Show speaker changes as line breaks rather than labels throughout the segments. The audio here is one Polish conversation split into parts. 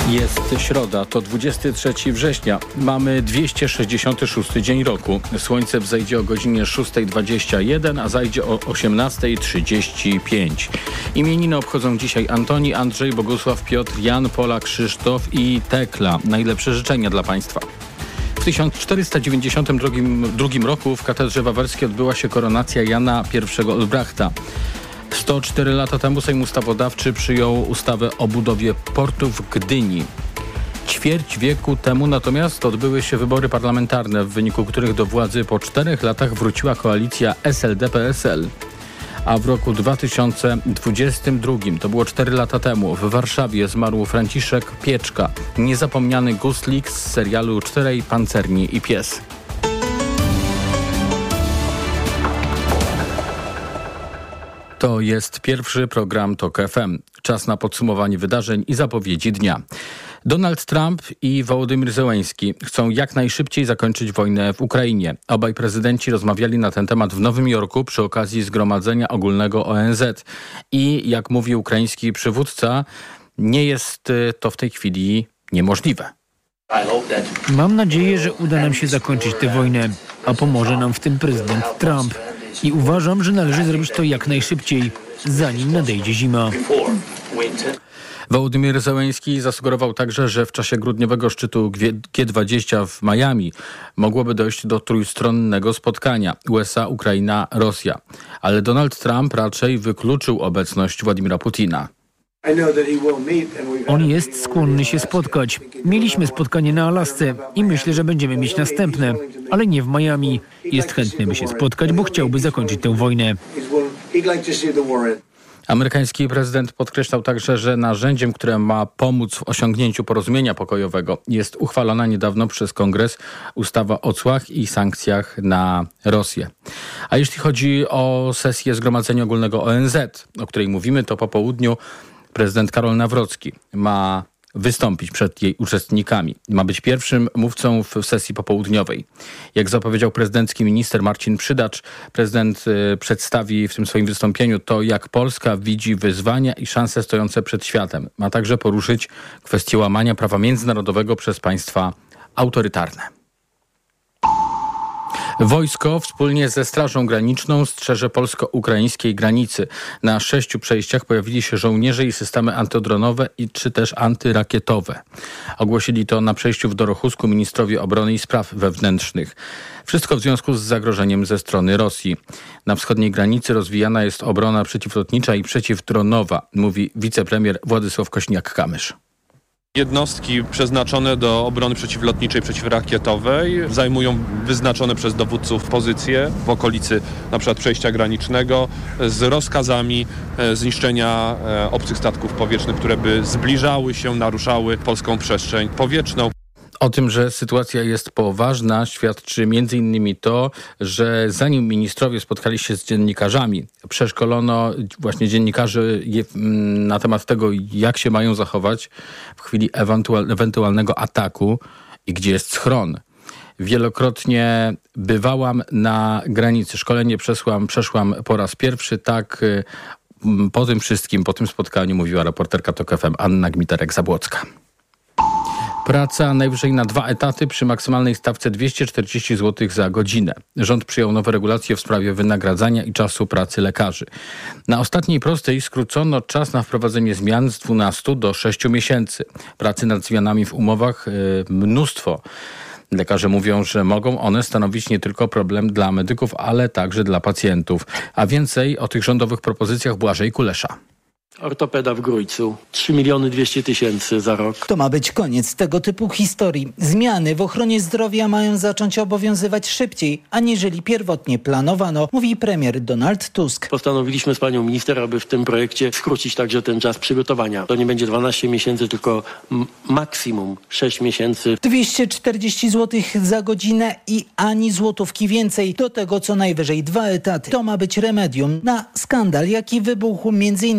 Jest środa, to 23 września. Mamy 266 dzień roku. Słońce wzejdzie o godzinie 6:21, a zajdzie o 18:35. Imieniny obchodzą dzisiaj Antoni, Andrzej, Bogusław, Piotr, Jan, Pola, Krzysztof i Tekla. Najlepsze życzenia dla Państwa. W 1492 roku w Katedrze Wawerskiej odbyła się koronacja Jana I Olbrachta. 104 lata temu Sejm Ustawodawczy przyjął ustawę o budowie portu w Gdyni. Ćwierć wieku temu natomiast odbyły się wybory parlamentarne, w wyniku których do władzy po 4 latach wróciła koalicja SLD-PSL. A w roku 2022, to było 4 lata temu, w Warszawie zmarł Franciszek Pieczka, niezapomniany guslik z serialu Czterej pancerni i pies. To jest pierwszy program TOK FM. Czas na podsumowanie wydarzeń i zapowiedzi dnia. Donald Trump i Wołodymyr Zełenski chcą jak najszybciej zakończyć wojnę w Ukrainie. Obaj prezydenci rozmawiali na ten temat w Nowym Jorku przy okazji Zgromadzenia Ogólnego ONZ. I jak mówi ukraiński przywódca, nie jest to w tej chwili niemożliwe.
Mam nadzieję, że uda nam się zakończyć tę wojnę, a pomoże nam w tym prezydent Trump. I uważam, że należy zrobić to jak najszybciej, zanim nadejdzie zima.
Wołodymyr Zełenski zasugerował także, że w czasie grudniowego szczytu G20 w Miami mogłoby dojść do trójstronnego spotkania USA, Ukraina, Rosja. Ale Donald Trump raczej wykluczył obecność Władimira Putina.
On jest skłonny się spotkać. Mieliśmy spotkanie na Alasce i myślę, że będziemy mieć następne, ale nie w Miami. Jest chętny, by się spotkać, bo chciałby zakończyć tę wojnę.
Amerykański prezydent podkreślał także, że narzędziem, które ma pomóc w osiągnięciu porozumienia pokojowego, jest uchwalona niedawno przez Kongres ustawa o cłach i sankcjach na Rosję. A jeśli chodzi o sesję Zgromadzenia Ogólnego ONZ, o której mówimy, to po południu prezydent Karol Nawrocki ma wystąpić przed jej uczestnikami. Ma być pierwszym mówcą w sesji popołudniowej. Jak zapowiedział prezydencki minister Marcin Przydacz, prezydent przedstawi w tym swoim wystąpieniu to, jak Polska widzi wyzwania i szanse stojące przed światem. Ma także poruszyć kwestię łamania prawa międzynarodowego przez państwa autorytarne. Wojsko wspólnie ze Strażą Graniczną strzeże polsko-ukraińskiej granicy. Na 6 przejściach pojawili się żołnierze i systemy antydronowe czy też antyrakietowe. Ogłosili to na przejściu w Dorochusku ministrowie obrony i spraw wewnętrznych. Wszystko w związku z zagrożeniem ze strony Rosji. Na wschodniej granicy rozwijana jest obrona przeciwlotnicza i przeciwdronowa, mówi wicepremier Władysław Kośniak-Kamysz.
Jednostki przeznaczone do obrony przeciwlotniczej, przeciwrakietowej zajmują wyznaczone przez dowódców pozycje w okolicy np. przejścia granicznego z rozkazami zniszczenia obcych statków powietrznych, które by zbliżały się, naruszały polską przestrzeń powietrzną.
O tym, że sytuacja jest poważna, świadczy m.in. to, że zanim ministrowie spotkali się z dziennikarzami, przeszkolono właśnie dziennikarzy na temat tego, jak się mają zachować w chwili ewentualnego ataku i gdzie jest schron. Wielokrotnie bywałam na granicy. Szkolenie przeszłam po raz pierwszy. Tak po tym wszystkim, po tym spotkaniu mówiła reporterka TOK FM Anna Gmiterek-Zabłocka. Praca najwyżej na 2 etaty przy maksymalnej stawce 240 zł za godzinę. Rząd przyjął nowe regulacje w sprawie wynagradzania i czasu pracy lekarzy. Na ostatniej prostej skrócono czas na wprowadzenie zmian z 12 do 6 miesięcy. Pracy nad zmianami w umowach mnóstwo. Lekarze mówią, że mogą one stanowić nie tylko problem dla medyków, ale także dla pacjentów. A więcej o tych rządowych propozycjach Błażej Kulesza.
Ortopeda w Grójcu. 3 200 000 za rok.
To ma być koniec tego typu historii. Zmiany w ochronie zdrowia mają zacząć obowiązywać szybciej, aniżeli pierwotnie planowano, mówi premier Donald Tusk.
Postanowiliśmy z panią minister, aby w tym projekcie skrócić także ten czas przygotowania. To nie będzie 12 miesięcy, tylko maksimum 6 miesięcy.
240 zł za godzinę i ani złotówki więcej. Do tego co najwyżej 2 etaty. To ma być remedium na skandal, jaki wybuchł m.in. w szpitalu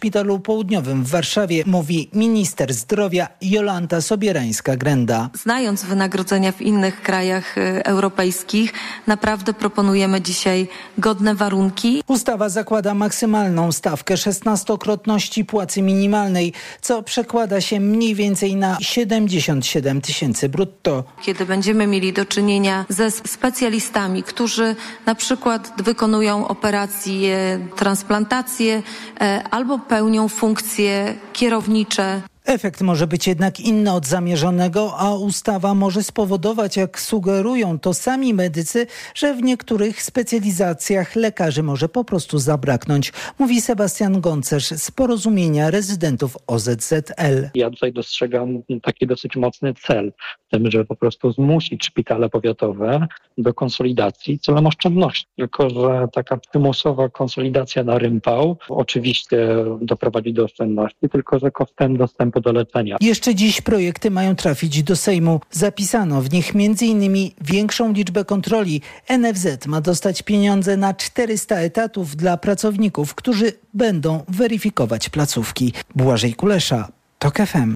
Szpitalu Południowym w Warszawie, mówi minister zdrowia Jolanta Sobierańska-Grenda.
Znając wynagrodzenia w innych krajach europejskich, naprawdę proponujemy dzisiaj godne warunki.
Ustawa zakłada maksymalną stawkę 16-krotności płacy minimalnej, co przekłada się mniej więcej na 77 000 brutto.
Kiedy będziemy mieli do czynienia ze specjalistami, którzy na przykład wykonują operacje, transplantacje albo pełnią funkcje kierownicze.
Efekt może być jednak inny od zamierzonego, a ustawa może spowodować, jak sugerują to sami medycy, że w niektórych specjalizacjach lekarzy może po prostu zabraknąć, mówi Sebastian Goncerz z Porozumienia Rezydentów OZZL.
Ja tutaj dostrzegam taki dosyć mocny cel w tym, żeby po prostu zmusić szpitale powiatowe do konsolidacji celem oszczędności. Tylko że taka przymusowa konsolidacja na rympał oczywiście doprowadzi do oszczędności, tylko że kosztem dostępu do leczenia.
Jeszcze dziś projekty mają trafić do Sejmu. Zapisano w nich m.in. większą liczbę kontroli. NFZ ma dostać pieniądze na 400 etatów dla pracowników, którzy będą weryfikować placówki. Błażej Kulesza, TOK FM.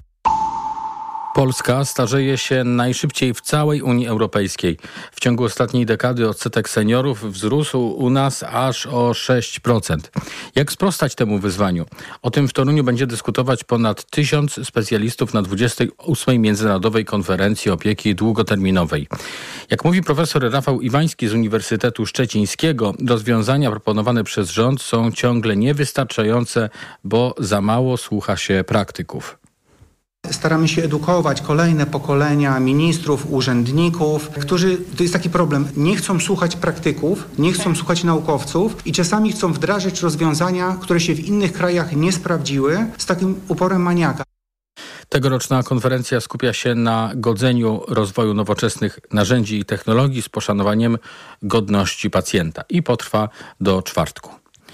Polska starzeje się najszybciej w całej Unii Europejskiej. W ciągu ostatniej dekady odsetek seniorów wzrósł u nas aż o 6%. Jak sprostać temu wyzwaniu? O tym w Toruniu będzie dyskutować ponad 1000 specjalistów na 28. Międzynarodowej Konferencji Opieki Długoterminowej. Jak mówi profesor Rafał Iwański z Uniwersytetu Szczecińskiego, rozwiązania proponowane przez rząd są ciągle niewystarczające, bo za mało słucha się praktyków.
Staramy się edukować kolejne pokolenia ministrów, urzędników, którzy, to jest taki problem, nie chcą słuchać praktyków, nie chcą słuchać naukowców i czasami chcą wdrażać rozwiązania, które się w innych krajach nie sprawdziły, z takim uporem maniaka.
Tegoroczna konferencja skupia się na godzeniu rozwoju nowoczesnych narzędzi i technologii z poszanowaniem godności pacjenta i potrwa do czwartku.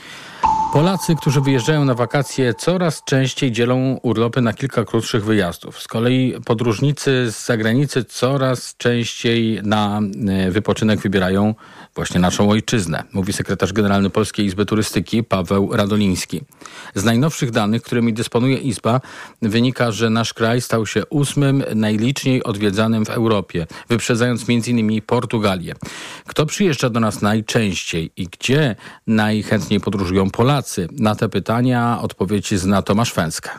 Polacy, którzy wyjeżdżają na wakacje, coraz częściej dzielą urlopy na kilka krótszych wyjazdów. Z kolei podróżnicy z zagranicy coraz częściej na wypoczynek wybierają właśnie naszą ojczyznę, mówi sekretarz generalny Polskiej Izby Turystyki Paweł Radoliński. Z najnowszych danych, którymi dysponuje Izba, wynika, że nasz kraj stał się 8. najliczniej odwiedzanym w Europie, wyprzedzając m.in. Portugalię. Kto przyjeżdża do nas najczęściej i gdzie najchętniej podróżują Polacy? Na te pytania odpowiedź zna Tomasz Fęska.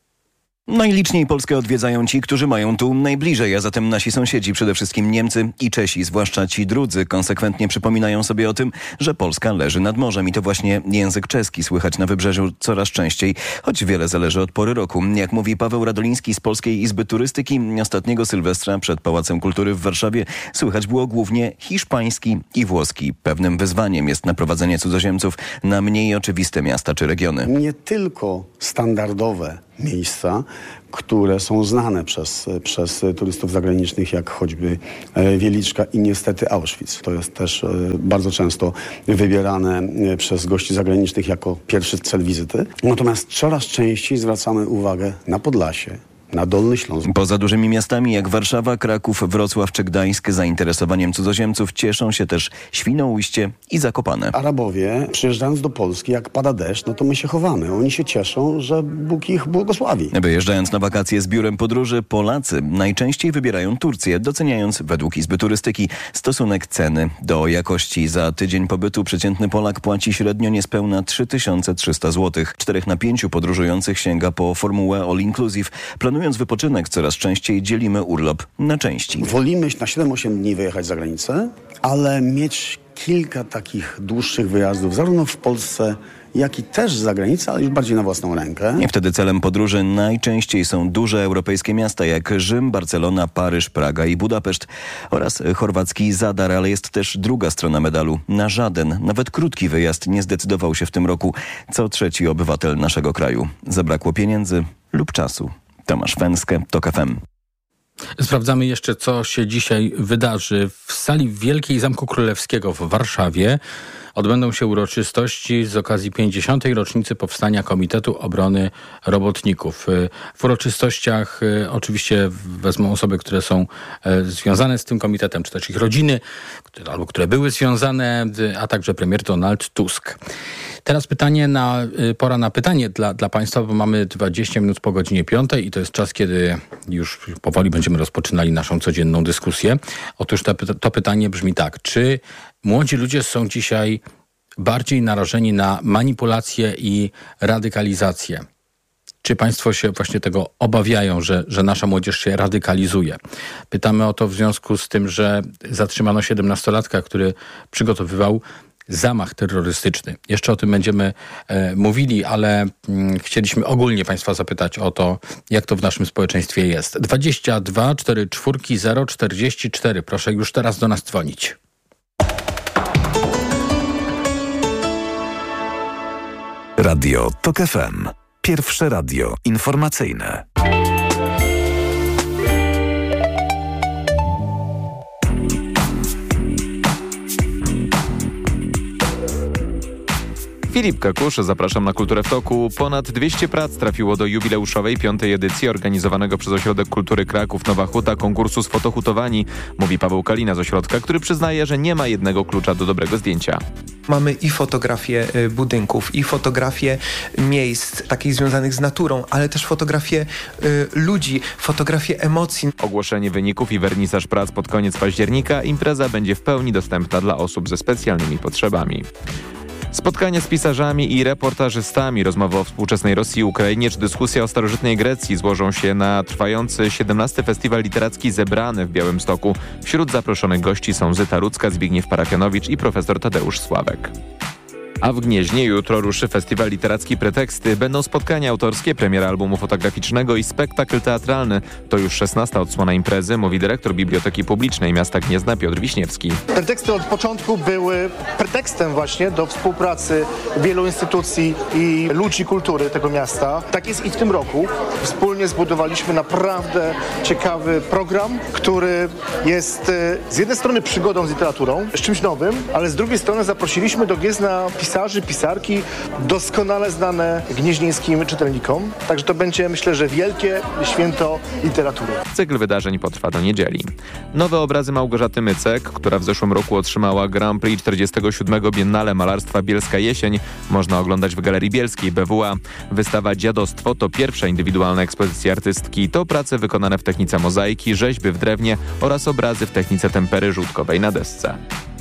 Najliczniej Polskę odwiedzają ci, którzy mają tu najbliżej, a zatem nasi sąsiedzi, przede wszystkim Niemcy i Czesi, zwłaszcza ci drudzy, konsekwentnie przypominają sobie o tym, że Polska leży nad morzem i to właśnie język czeski słychać na wybrzeżu coraz częściej, choć wiele zależy od pory roku. Jak mówi Paweł Radoliński z Polskiej Izby Turystyki, ostatniego Sylwestra przed Pałacem Kultury w Warszawie słychać było głównie hiszpański i włoski. Pewnym wyzwaniem jest naprowadzenie cudzoziemców na mniej oczywiste miasta czy regiony.
Nie tylko standardowe miejsca, które są znane przez turystów zagranicznych, jak choćby Wieliczka i niestety Auschwitz. To jest też bardzo często wybierane przez gości zagranicznych jako pierwszy cel wizyty. Natomiast coraz częściej zwracamy uwagę na Podlasie, na Dolny Śląsk.
Poza dużymi miastami jak Warszawa, Kraków, Wrocław czy Gdańsk zainteresowaniem cudzoziemców cieszą się też Świnoujście i Zakopane.
Arabowie, przyjeżdżając do Polski, jak pada deszcz, no to my się chowamy. Oni się cieszą, że Bóg ich błogosławi.
Wyjeżdżając na wakacje z biurem podróży, Polacy najczęściej wybierają Turcję, doceniając według Izby Turystyki stosunek ceny do jakości. Za tydzień pobytu przeciętny Polak płaci średnio niespełna 3300 zł. 4 na 5 podróżujących sięga po formułę all inclusive. Planując wypoczynek coraz częściej dzielimy urlop na części.
Wolimy na 7-8 dni wyjechać za granicę, ale mieć kilka takich dłuższych wyjazdów, zarówno w Polsce, jak i też za granicę, ale już bardziej na własną rękę.
I wtedy celem podróży najczęściej są duże europejskie miasta jak Rzym, Barcelona, Paryż, Praga i Budapeszt oraz chorwacki Zadar, ale jest też druga strona medalu. Na żaden, nawet krótki wyjazd nie zdecydował się w tym roku co trzeci obywatel naszego kraju. Zabrakło pieniędzy lub czasu. Tomasz Fęskę, TOK FM.
Sprawdzamy jeszcze, co się dzisiaj wydarzy w sali Wielkiej Zamku Królewskiego w Warszawie. odbędą się uroczystości z okazji 50. rocznicy powstania Komitetu Obrony Robotników. W uroczystościach oczywiście wezmą osoby, które są związane z tym komitetem, czy też ich rodziny, albo które były związane, a także premier Donald Tusk. Teraz pora na pytanie dla Państwa, bo mamy 20 minut po godzinie 5 i to jest czas, kiedy już powoli będziemy rozpoczynali naszą codzienną dyskusję. Otóż to pytanie brzmi tak. Czy młodzi ludzie są dzisiaj bardziej narażeni na manipulację i radykalizację? Czy Państwo się właśnie tego obawiają, że nasza młodzież się radykalizuje? Pytamy o to w związku z tym, że zatrzymano 17-latka, który przygotowywał zamach terrorystyczny. Jeszcze o tym będziemy mówili, ale chcieliśmy ogólnie Państwa zapytać o to, jak to w naszym społeczeństwie jest. 22 44 044. Proszę już teraz do nas dzwonić.
Radio TOK FM. Pierwsze radio informacyjne.
Filip Kakusz, zapraszam na Kulturę w Toku. Ponad 200 prac trafiło do jubileuszowej 5. edycji organizowanego przez Ośrodek Kultury Kraków Nowa Huta konkursu z fotohutowani, mówi Paweł Kalina z ośrodka, który przyznaje, że nie ma jednego klucza do dobrego zdjęcia.
Mamy i fotografie budynków, i fotografie miejsc takich związanych z naturą, ale też fotografie ludzi, fotografie emocji.
Ogłoszenie wyników i wernisaż prac pod koniec października. Impreza będzie w pełni dostępna dla osób ze specjalnymi potrzebami. Spotkanie z pisarzami i reportażystami, rozmowa o współczesnej Rosji i Ukrainie czy dyskusja o starożytnej Grecji złożą się na trwający 17. Festiwal Literacki Zebrany w Białymstoku. Wśród zaproszonych gości są Zyta Rudzka, Zbigniew Parafianowicz i profesor Tadeusz Sławek. A w Gnieźnie jutro ruszy festiwal literacki Preteksty. Będą spotkania autorskie, premiera albumu fotograficznego i spektakl teatralny. To już 16. odsłona imprezy, mówi dyrektor Biblioteki Publicznej Miasta Gniezna Piotr Wiśniewski.
Preteksty od początku były pretekstem właśnie do współpracy wielu instytucji i ludzi kultury tego miasta. Tak jest i w tym roku. Wspólnie zbudowaliśmy naprawdę ciekawy program, który jest z jednej strony przygodą z literaturą, z czymś nowym, ale z drugiej strony zaprosiliśmy do Gniezna pisarzy, pisarki, doskonale znane gnieźnieńskim czytelnikom. Także to będzie, myślę, że wielkie święto literatury.
Cykl wydarzeń potrwa do niedzieli. Nowe obrazy Małgorzaty Mycek, która w zeszłym roku otrzymała Grand Prix 47. Biennale Malarstwa Bielska Jesień, można oglądać w Galerii Bielskiej BWA. Wystawa Dziadostwo to pierwsza indywidualna ekspozycja artystki. To prace wykonane w technice mozaiki, rzeźby w drewnie oraz obrazy w technice tempery żółtkowej na desce.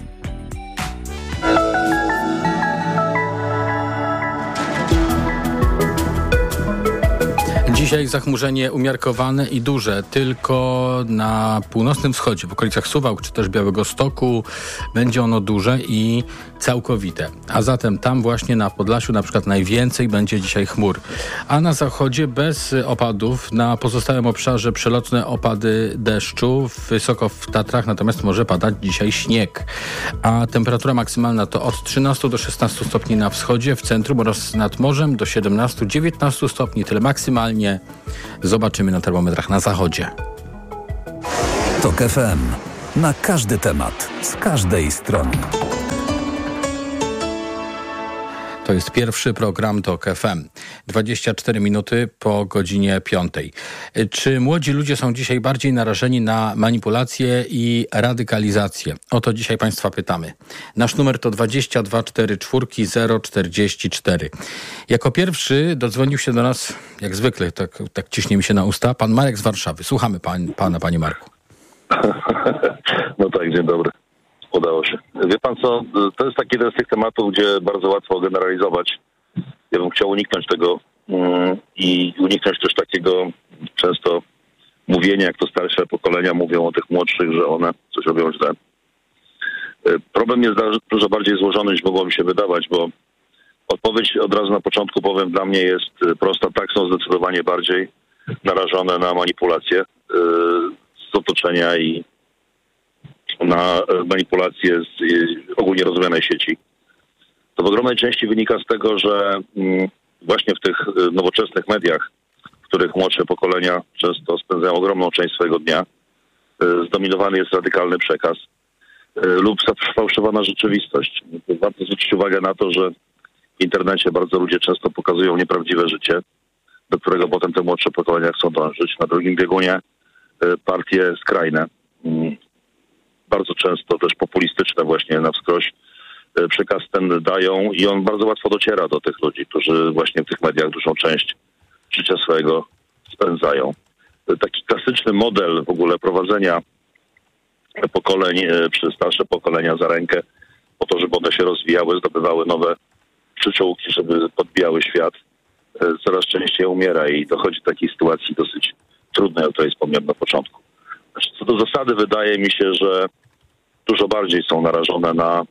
Dzisiaj zachmurzenie umiarkowane i duże, tylko na północnym wschodzie, w okolicach Suwałk czy też Białegostoku będzie ono duże i całkowite. A zatem tam właśnie na Podlasiu na przykład najwięcej będzie dzisiaj chmur. A na zachodzie bez opadów, na pozostałym obszarze przelotne opady deszczu, wysoko w Tatrach natomiast może padać dzisiaj śnieg. A temperatura maksymalna to od 13 do 16 stopni na wschodzie, w centrum oraz nad morzem do 17-19 stopni, tyle maksymalnie. Zobaczymy na termometrach na zachodzie.
TOK FM. Na każdy temat, z każdej strony.
To jest pierwszy program TOK FM. 24 minuty po godzinie 5. Czy młodzi ludzie są dzisiaj bardziej narażeni na manipulację i radykalizację? O to dzisiaj Państwa pytamy. Nasz numer to 22 44 044. Jako pierwszy dodzwonił się do nas, jak zwykle, tak ciśnie mi się na usta, pan Marek z Warszawy. Słuchamy pana, panie Marku.
No tak, dzień dobry. Udało się. Wie pan co, to jest taki jeden z tych tematów, gdzie bardzo łatwo generalizować. Ja bym chciał uniknąć tego i uniknąć też takiego często mówienia, jak to starsze pokolenia mówią o tych młodszych, że one coś robią źle. Problem jest dużo bardziej złożony, niż mogło mi się wydawać, bo odpowiedź od razu na początku powiem, dla mnie jest prosta. Tak, są zdecydowanie bardziej narażone na manipulacje z otoczenia i na manipulacje z ogólnie rozumianej sieci. To w ogromnej części wynika z tego, że właśnie w tych nowoczesnych mediach, w których młodsze pokolenia często spędzają ogromną część swojego dnia, zdominowany jest radykalny przekaz. lub sfałszowana rzeczywistość. Warto zwrócić uwagę na to, że w internecie bardzo ludzie często pokazują nieprawdziwe życie, do którego potem te młodsze pokolenia chcą dążyć. Na drugim biegunie partie skrajne, bardzo często też populistyczne właśnie na wskroś, przekaz ten dają i on bardzo łatwo dociera do tych ludzi, którzy właśnie w tych mediach dużą część życia swojego spędzają. Taki klasyczny model w ogóle prowadzenia pokoleń, przez starsze pokolenia za rękę, po to, żeby one się rozwijały, zdobywały nowe przyczółki, żeby podbijały świat, coraz częściej umiera i dochodzi do takiej sytuacji dosyć trudnej, o której wspomniałem na początku. Co do zasady wydaje mi się, że dużo bardziej są narażone na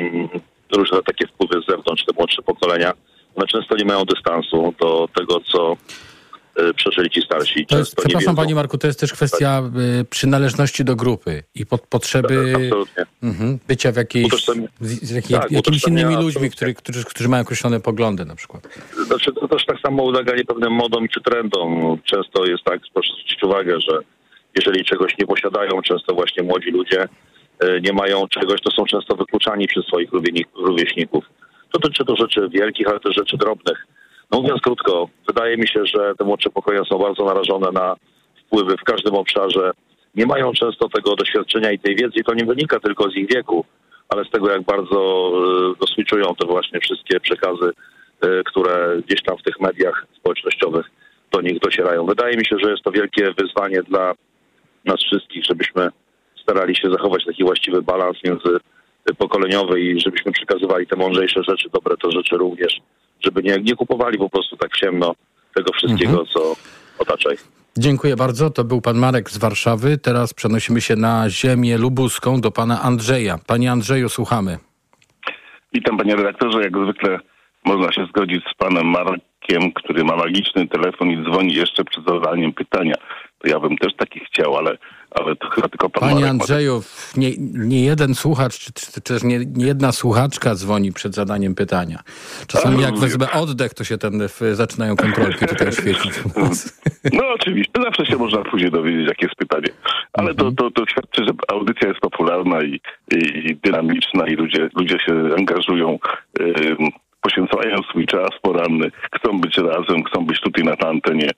różne takie wpływy z zewnątrz, te młodsze pokolenia. One często nie mają dystansu do tego, co przeżyli ci starsi.
To jest, przepraszam panie Marku, to jest też kwestia przynależności do grupy i potrzeby bycia w jakiejś, jakimiś innymi ludźmi, którzy mają określone poglądy na przykład.
Znaczy, to też tak samo uleganie pewnym modom czy trendom. Często jest tak, proszę zwrócić uwagę, że jeżeli czegoś nie posiadają, często właśnie młodzi ludzie nie mają czegoś, to są często wykluczani przez swoich rówieśników. To dotyczy to rzeczy wielkich, ale też rzeczy drobnych. No mówiąc krótko, wydaje mi się, że te młodsze pokolenia są bardzo narażone na wpływy w każdym obszarze. Nie mają często tego doświadczenia i tej wiedzy i to nie wynika tylko z ich wieku, ale z tego, jak bardzo doswitchują te właśnie wszystkie przekazy, które gdzieś tam w tych mediach społecznościowych do nich docierają. Wydaje mi się, że jest to wielkie wyzwanie dla nas wszystkich, żebyśmy starali się zachować taki właściwy balans międzypokoleniowy i żebyśmy przekazywali te mądrzejsze rzeczy, dobre to rzeczy również, żeby nie kupowali po prostu tak w ciemno tego wszystkiego, co otacza ich.
Dziękuję bardzo. To był pan Marek z Warszawy. Teraz przenosimy się na ziemię lubuską do pana Andrzeja. Panie Andrzeju, słuchamy.
Witam panie redaktorze. Jak zwykle można się zgodzić z panem Markiem, który ma magiczny telefon i dzwoni jeszcze przed zadaniem pytania. To ja bym też taki chciał, ale to chyba tylko pan
Panie
Marek
Andrzeju, nie jeden słuchacz, czy też nie jedna słuchaczka dzwoni przed zadaniem pytania. Czasami jak wezmę oddech, to się zaczynają kontrolki tutaj świecić.
No oczywiście, zawsze się można później dowiedzieć, jakie jest pytanie. Ale to świadczy, że audycja jest popularna i dynamiczna i ludzie się angażują, poświęcają swój czas poranny, chcą być razem, chcą być tutaj na antenie.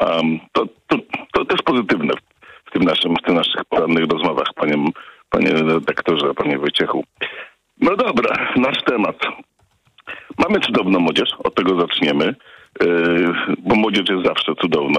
To też pozytywne w tym naszych porannych rozmowach, panie redaktorze, panie Wojciechu. No dobra, nasz temat. Mamy cudowną młodzież, od tego zaczniemy, bo młodzież jest zawsze cudowna.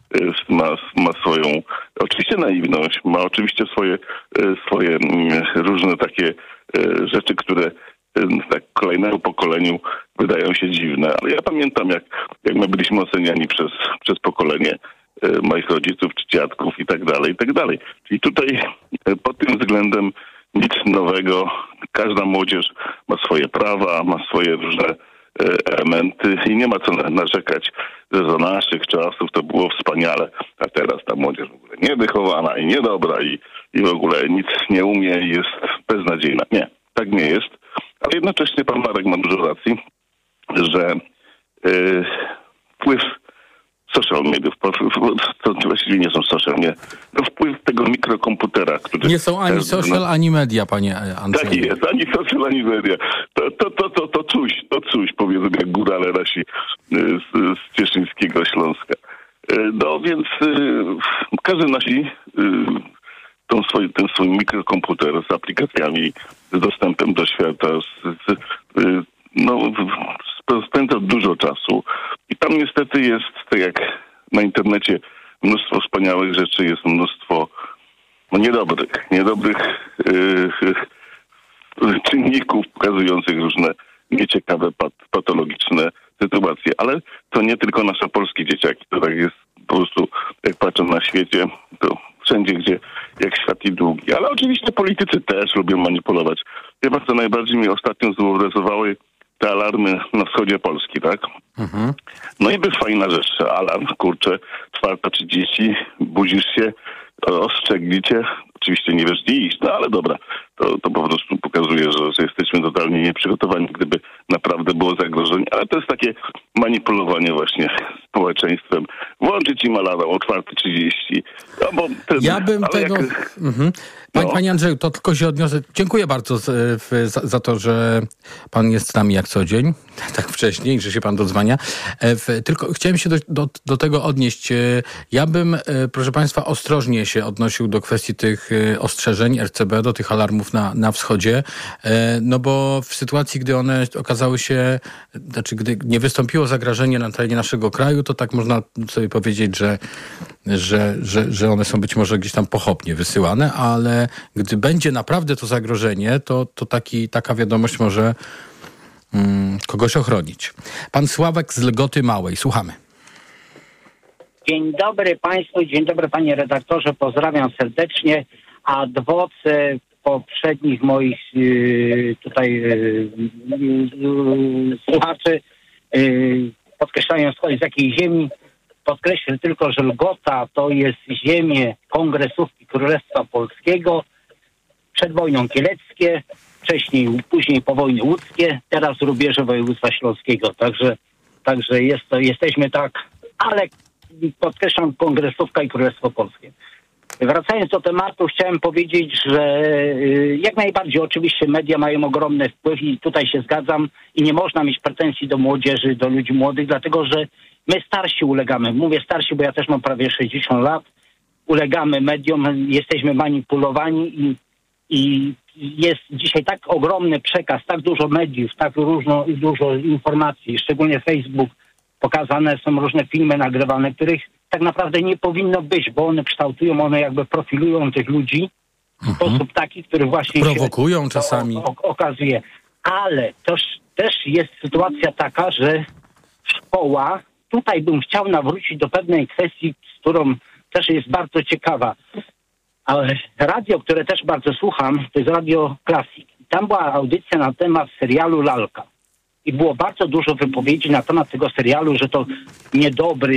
Ma swoją oczywiście naiwność, ma oczywiście swoje różne takie rzeczy, które tak kolejnemu pokoleniu wydają się dziwne. Ale ja pamiętam, jak my byliśmy oceniani przez pokolenie moich rodziców czy dziadków i tak dalej, i tak dalej. Czyli tutaj pod tym względem nic nowego. Każda młodzież ma swoje prawa, ma swoje różne elementy i nie ma co narzekać, że za naszych czasów to było wspaniale, a teraz ta młodzież w ogóle niewychowana i niedobra i w ogóle nic nie umie i jest beznadziejna. Nie, tak nie jest. Ale jednocześnie pan Marek ma dużo racji, że wpływ social mediów, to właściwie nie są social, nie. No wpływ tego mikrokomputera, który...
Nie są ani social, ani media, panie Andrzeju.
Tak jest, ani social, ani media. To coś, powiedzmy, jak górale nasi z Cieszyńskiego Śląska. No więc każdy nasi ten swój mikrokomputer z aplikacjami, z dostępem do świata, spędza dużo czasu. I tam niestety jest, tak jak na internecie, mnóstwo wspaniałych rzeczy, jest mnóstwo niedobrych czynników pokazujących różne nieciekawe, patologiczne sytuacje. Ale to nie tylko nasze polskie dzieciaki. To tak jest po prostu, jak patrzę na świecie, to wszędzie, gdzie jak świat i długi. Ale oczywiście politycy też lubią manipulować. Chyba co najbardziej mnie ostatnio zbulwersowały te alarmy na wschodzie Polski, tak? No i by fajna rzecz. Alarm, 4:30, budzisz się, ostrzegli cię. Oczywiście nie wiesz gdzie iść, no ale dobra. To po prostu pokazuje, że jesteśmy totalnie nieprzygotowani, gdyby naprawdę było zagrożenie. Ale to jest takie manipulowanie właśnie społeczeństwem. Włączyć im alarm o 4:30. No bo
Panie Andrzeju, to tylko się odniosę. Dziękuję bardzo za to, że pan jest z nami jak co dzień, tak wcześniej, że się pan dodzwania. Tylko chciałem się do tego odnieść. Ja bym, proszę państwa, ostrożnie się odnosił do kwestii tych ostrzeżeń RCB, do tych alarmów na wschodzie, no bo w sytuacji, gdy one okazały się, znaczy gdy nie wystąpiło zagrożenie na terenie naszego kraju, to tak można sobie powiedzieć, że one są być może gdzieś tam pochopnie wysyłane, ale gdy będzie naprawdę to zagrożenie, to taka wiadomość może kogoś ochronić. Pan Sławek z Lgoty Małej. Słuchamy.
Dzień dobry Państwu, dzień dobry Panie redaktorze, pozdrawiam serdecznie. Adwoce poprzednich moich słuchaczy podkreślają z jakiej ziemi. Podkreślę tylko, że Lgota to jest ziemię kongresówki Królestwa Polskiego, przed wojną kieleckie, później po wojnie łódzkie, teraz rubieże województwa śląskiego. Także jesteśmy tak, ale podkreślam kongresówka i Królestwo Polskie. Wracając do tematu, chciałem powiedzieć, że jak najbardziej oczywiście media mają ogromny wpływ i tutaj się zgadzam i nie można mieć pretensji do młodzieży, do ludzi młodych, dlatego że my starsi ulegamy. Mówię starsi, bo ja też mam prawie 60 lat. Ulegamy mediom, jesteśmy manipulowani i jest dzisiaj tak ogromny przekaz, tak dużo mediów, tak dużo informacji, szczególnie Facebook. Pokazane są różne filmy nagrywane, których tak naprawdę nie powinno być, bo one kształtują, one jakby profilują tych ludzi w sposób taki, który właśnie
prowokują czasami.
Okazuje. Ale też jest sytuacja taka, że szkoła, tutaj bym chciał nawrócić do pewnej kwestii, z którą też jest bardzo ciekawa. Ale radio, które też bardzo słucham, to jest Radio Classic. Tam była audycja na temat serialu Lalka. I było bardzo dużo wypowiedzi na temat tego serialu, że to niedobry,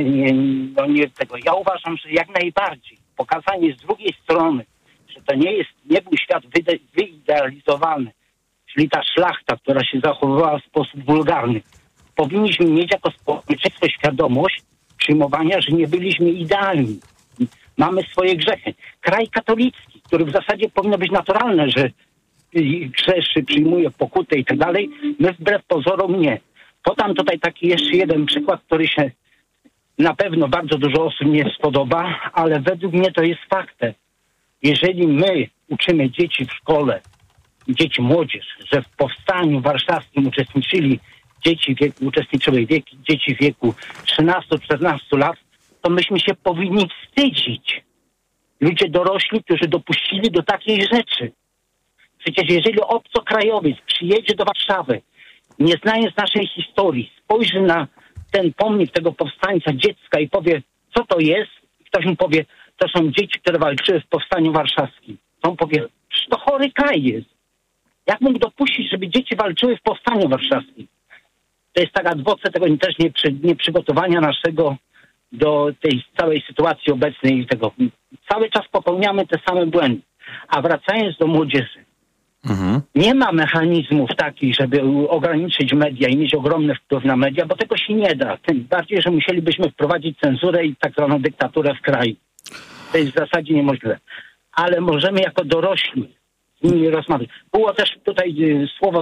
nie tego. Ja uważam, że jak najbardziej pokazanie z drugiej strony, że to nie był świat wyidealizowany, czyli ta szlachta, która się zachowywała w sposób wulgarny. Powinniśmy mieć jako społeczeństwo świadomość przyjmowania, że nie byliśmy idealni. Mamy swoje grzechy. Kraj katolicki, który w zasadzie powinno być naturalne, że grzeszy, przyjmuje pokutę i tak dalej, my wbrew pozorom nie. Podam tutaj taki jeszcze jeden przykład, który się na pewno bardzo dużo osób nie spodoba, ale według mnie to jest faktem. Jeżeli my uczymy dzieci w szkole, dzieci, młodzież, że w powstaniu warszawskim uczestniczyły dzieci w wieku 13-14 lat, to myśmy się powinni wstydzić. Ludzie dorośli, którzy dopuścili do takiej rzeczy. Przecież jeżeli obcokrajowiec przyjedzie do Warszawy, nie znając naszej historii, spojrzy na ten pomnik tego powstańca dziecka i powie, co to jest, ktoś mu powie, to są dzieci, które walczyły w powstaniu warszawskim. To on powie, to chory kraj jest. Jak mógł dopuścić, żeby dzieci walczyły w powstaniu warszawskim? To jest tak adwoce tego też nieprzygotowania naszego do tej całej sytuacji obecnej i tego. Cały czas popełniamy te same błędy. A wracając do młodzieży, nie ma mechanizmów takich, żeby ograniczyć media i mieć ogromny wpływ na media, bo tego się nie da. Tym bardziej, że musielibyśmy wprowadzić cenzurę i tak zwaną dyktaturę w kraju. To jest w zasadzie niemożliwe. Ale możemy jako dorośli z nimi rozmawiać. Było też tutaj słowo